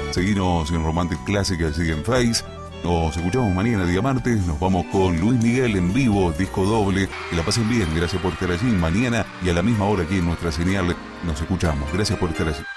Seguinos en Romantic Classic, así en Face. Nos escuchamos mañana, día martes. Nos vamos con Luis Miguel en vivo, disco doble. Que la pasen bien, gracias por estar allí. Mañana y a la misma hora aquí en nuestra señal nos escuchamos. Gracias por estar allí.